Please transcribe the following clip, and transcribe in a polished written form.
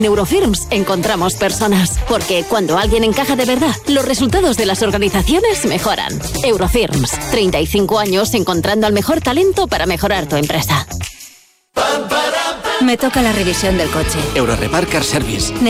En Eurofirms encontramos personas, porque cuando alguien encaja de verdad, los resultados de las organizaciones mejoran. Eurofirms, 35 años encontrando al mejor talento para mejorar tu empresa. Me toca la revisión del coche. Eurorepar Car Service.